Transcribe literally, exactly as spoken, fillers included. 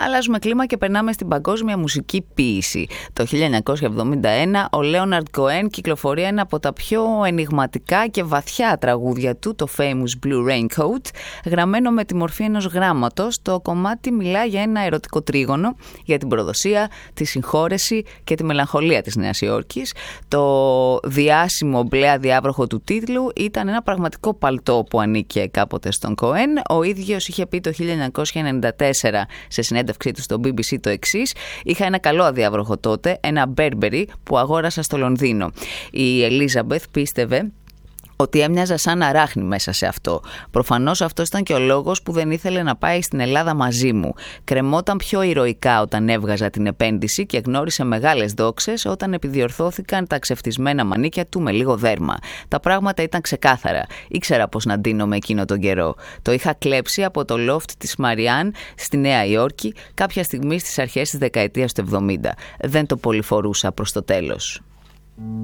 Αλλάζουμε κλίμα και περνάμε στην παγκόσμια μουσική ποίηση. Το χίλια εννιακόσια εβδομήντα ένα ο Λέοναρντ Κοέν κυκλοφορεί ένα από τα πιο ενιγματικά και βαθιά τραγούδια του, το Famous Blue Raincoat, γραμμένο με τη μορφή ενός γράμματος. Το κομμάτι μιλά για ένα ερωτικό τρίγωνο, για την προδοσία, τη συγχώρεση και τη μελαγχολία της Νέας Υόρκης. Το διάσημο μπλε αδιάβροχο του τίτλου ήταν ένα πραγματικό παλτό που ανήκε κάποτε στον Κοέν. Ο ίδιος είχε πει το χίλια εννιακόσια ενενήντα τέσσερα σε συνέντευξή του στο μπι μπι σι το εξής: «Είχα ένα καλό αδιάβροχο τότε, ένα Burberry που αγόρασα στο Λονδίνο». Η Ελίζαμπεθ πίστευε ότι έμοιαζα σαν αράχνη μέσα σε αυτό. Προφανώς αυτός ήταν και ο λόγος που δεν ήθελε να πάει στην Ελλάδα μαζί μου. Κρεμόταν πιο ηρωικά όταν έβγαζα την επένδυση και γνώρισε μεγάλες δόξες όταν επιδιορθώθηκαν τα ξεφτισμένα μανίκια του με λίγο δέρμα. Τα πράγματα ήταν ξεκάθαρα. Ήξερα πώς να ντύνομαι εκείνο τον καιρό. Το είχα κλέψει από το loft της Μαριάν στη Νέα Υόρκη κάποια στιγμή στις αρχές της δεκαετίας του εβδομήντα. Δεν το πολυφορούσα προς το τέλος.